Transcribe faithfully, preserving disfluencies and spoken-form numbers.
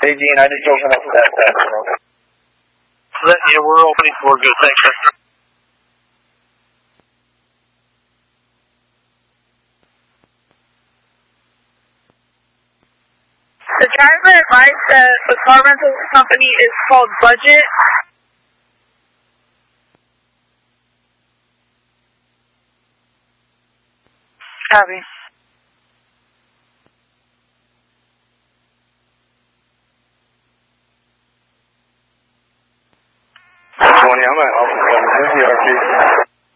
Hey, Dean, I just gave him a stack back. Yeah, we're opening for good. Thanks, sir. The driver advised that the car rental company is called Budget. Copy. twenty, I'm at Alpha seven, R Q.